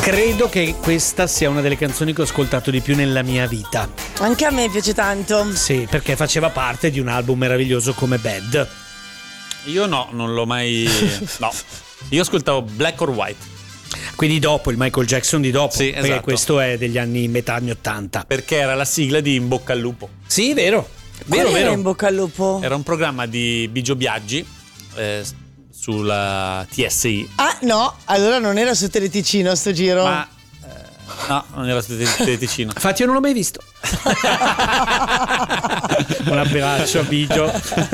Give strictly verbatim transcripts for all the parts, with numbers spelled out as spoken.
Credo che questa sia una delle canzoni che ho ascoltato di più nella mia vita. Anche a me piace tanto. Sì, perché faceva parte di un album meraviglioso come Bad. Io no, non l'ho mai. No. Io ascoltavo Black or White. Quindi dopo, il Michael Jackson di dopo. Sì, perché esatto. questo è degli anni metà anni ottanta. Perché era la sigla di In Bocca al Lupo. Sì, vero. Qual Vero, era vero. In Bocca al Lupo? Era un programma di Bigio Biaggi eh, sulla T S I. Ah no, allora non era su Teleticino sto giro. Ma eh, no, non era su Teleticino. Infatti io non l'ho mai visto. Un abbraccio a Bigio.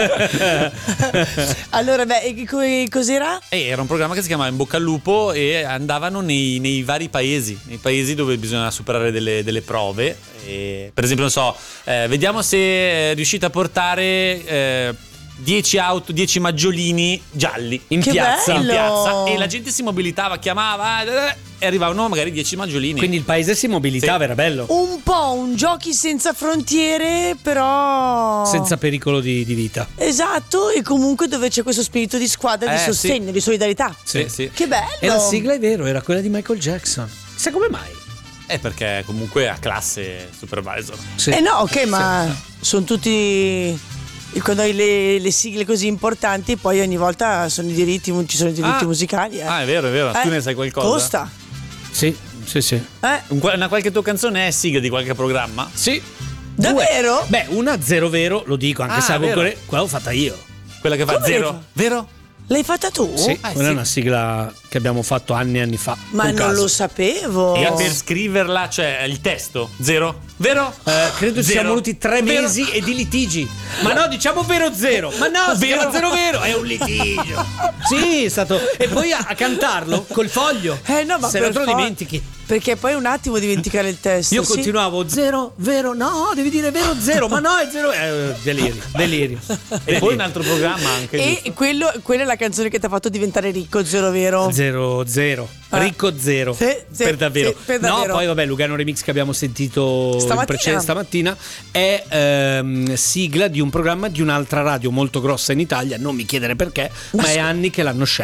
Allora, beh, e co- cos'era? E era un programma che si chiamava In Bocca al Lupo e andavano nei, nei vari paesi, nei paesi dove bisogna superare delle, delle prove. E, per esempio, non so, eh, vediamo se riuscite a portare eh, dieci auto, dieci maggiolini gialli in Che piazza, in bello! piazza. E la gente si mobilitava, chiamava eh, e arrivavano magari dieci maggiolini. Quindi il paese si mobilitava, Sì. era bello. Un po' un giochi senza frontiere, però Senza pericolo di, di vita. esatto, e comunque dove c'è questo spirito di squadra, di Eh, sostegno, sì. di solidarietà. Sì, sì. Che bello! E la sigla è vero, era quella di Michael Jackson. Sai come mai? È perché comunque ha classe supervisor. Sì. Eh no, ok, ma sono tutti quando hai le, le sigle così importanti, poi ogni volta sono i diritti, ci sono i diritti Ah. musicali. Eh. Ah, è vero, è vero. Tu Eh, ne sai qualcosa? Costa. Sì, sì, sì. Eh? Un- Una qualche tua canzone è sigla di qualche programma? Sì. Davvero? Beh, una zero vero, lo dico, anche Ah, se vero. quella quella l'ho fatta io. Quella che fa Come zero? fa? Vero? L'hai fatta tu? Sì, eh, quella sì. è una sigla che abbiamo fatto anni e anni fa. Ma un non caso. lo sapevo. E per scriverla, cioè il testo, zero? Vero? Eh, credo ci Zero. siamo voluti tre Vero? mesi e di litigi. Ma no, diciamo vero zero. Ma no, si Vero? chiama zero vero. È un litigio. Sì, è stato. E poi a, a cantarlo col foglio. Eh no, ma se per non te lo for- dimentichi. Perché poi un attimo dimenticare il testo. Io sì. continuavo zero, vero, no, devi dire vero zero, ma no, è zero. Eh, delirio, delirio. E poi un altro programma anche. E giusto? quello, quella è la canzone che ti ha fatto diventare ricco, zero vero? Zero, zero. Ricco zero. Sì, sì, per davvero. sì, per davvero. No, poi vabbè, Lugano Remix che abbiamo sentito in Stamattina. precedenza stamattina è ehm, sigla di un programma di un'altra radio molto grossa in Italia, non mi chiedere perché, ma, Ma è scu- anni che l'hanno scelto.